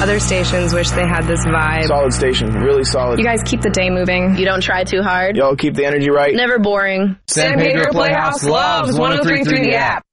Other stations wish they had this vibe. Solid station, really solid. You guys keep the day moving. You don't try too hard. Y'all keep the energy right. Never boring. San Pedro Playhouse loves 103.3 The App.